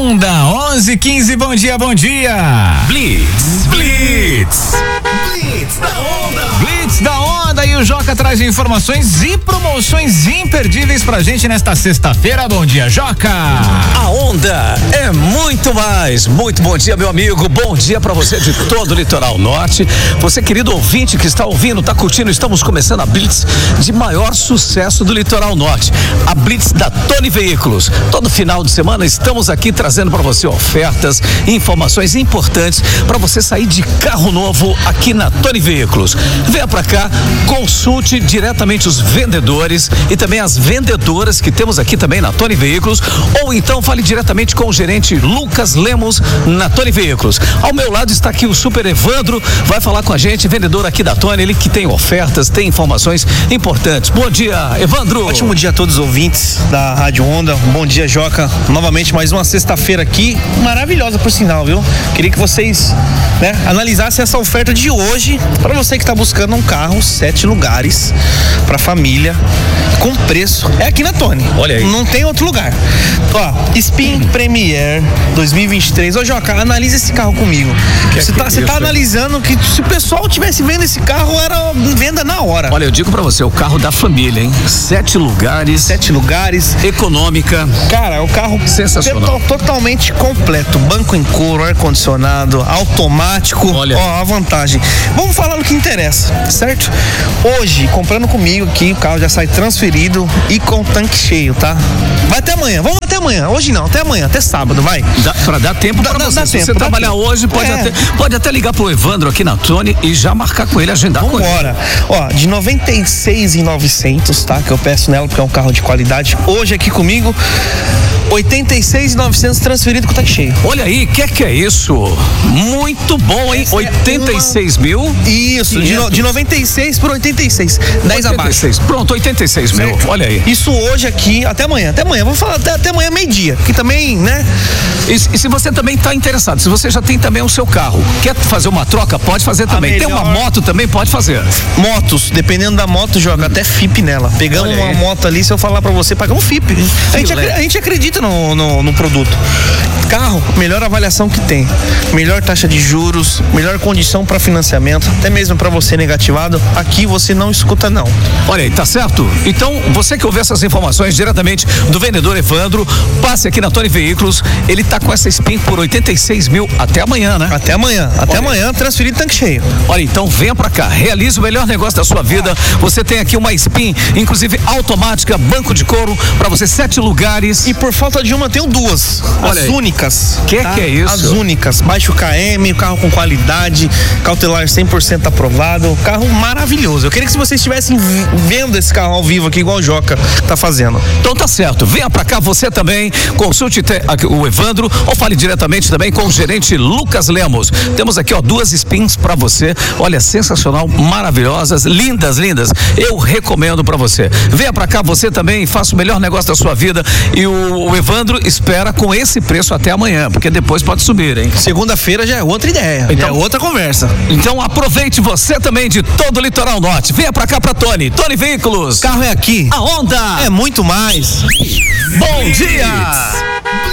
Onda 11:15, bom dia, bom dia. Blitz da Onda. Blitz da Onda e o Joca traz informações e promoções imperdíveis pra gente nesta sexta-feira. Bom dia, Joca. A Onda é muito mais. Muito bom dia, meu amigo. Bom dia pra você de todo o litoral norte. Você, querido ouvinte que está ouvindo, está curtindo, estamos começando a Blitz de maior sucesso do litoral norte. A Blitz da Tony Veículos. Todo final de semana estamos aqui trazendo para você ofertas, informações importantes para você sair de carro novo aqui na Tony Veículos. Venha para cá, consulte diretamente os vendedores e também as vendedoras que temos aqui também na Tony Veículos, ou então fale diretamente com o gerente Lucas Lemos na Tony Veículos. Ao meu lado está aqui o Super Evandro, vai falar com a gente, vendedor aqui da Tony, ele que tem ofertas, tem informações importantes. Bom dia, Evandro. Ótimo dia a todos os ouvintes da Rádio Onda. Bom dia, Joca. Novamente mais uma sexta-feira aqui, maravilhosa por sinal, viu? Queria que vocês, analisassem essa oferta de hoje para você que está buscando um carro 7 lugares para família com preço. É aqui na Tony. Olha aí. Não tem outro lugar. Ó, Spin Premier 2023. Ô, Joca, analisa esse carro comigo. Você tá analisando que se o pessoal tivesse vendo esse carro, era venda na hora. Olha, eu digo pra você, o carro da família, hein? 7 lugares. 7 lugares. Econômica. Cara, o carro sensacional. Totalmente completo. Banco em couro, ar-condicionado, automático. Olha. Ó, a vantagem. Vamos falar do que interessa, certo? Hoje, comprando comigo aqui, o carro já sai transferido e com tanque cheio, tá? Vai até amanhã. Vamos até amanhã. Hoje não, até amanhã, até sábado, vai. Pra dar tempo pra você. Se você trabalhar hoje, pode até ligar pro Evandro aqui na Tony e já marcar com ele, agendar com ele. Vambora. Ó, de 96.900, tá? Que eu peço nela porque é um carro de qualidade. Hoje aqui comigo, 86.900 transferido com tanque cheio. Olha aí, que é isso? Muito bom, hein? 86 mil. Isso, de 96 por 86. 10 abaixo. Pronto, 86 mil. Certo. Olha aí. Isso hoje aqui, até amanhã. Vamos falar até amanhã meio-dia. Que também, né? E se você também está interessado, se você já tem também o seu carro, quer fazer uma troca, pode fazer também. Tem uma moto também, pode fazer. Motos, dependendo da moto, joga até FIP nela. Pegamos uma moto ali, se eu falar pra você, pagar um FIP. A gente acredita no produto. Carro, melhor avaliação que tem. Melhor taxa de juros, melhor condição para financiamento, até mesmo para você negativado. Aqui você não escuta não. Olha aí, tá certo? Então, você que ouve essas informações diretamente do vendedor Evandro, passe aqui na Tony Veículos. Ele tá com essa Spin por 86 mil até amanhã, né? Até amanhã. Até amanhã, transferido tanque cheio. Olha, então venha pra cá, realize o melhor negócio da sua vida. Você tem aqui uma Spin, inclusive automática, banco de couro, pra você 7 lugares. E por falta de uma, tenho duas. Olha as aí. Únicas. Que é isso? As únicas. Baixo KM, carro com qualidade, cautelar 100% aprovado. Carro maravilhoso. Eu queria que se vocês estivessem vendo esse carro ao vivo aqui, igual o Joca tá fazendo. Então tá certo. Venha pra cá você também, consulte o Evandro ou fale diretamente também com o gerente Lucas Lemos. Temos aqui, ó, 2 Spins pra você. Olha, sensacional, maravilhosas, lindas. Eu recomendo pra você. Venha pra cá você também, faça o melhor negócio da sua vida. E o Evandro espera com esse preço até amanhã, porque depois pode subir, hein? Segunda-feira já é outra ideia, então, já é outra conversa. Então aproveite você também de todo o litoral norte. Venha pra cá pra Tony Veículos. Carro é aqui. A Onda é muito mais. Bom dia!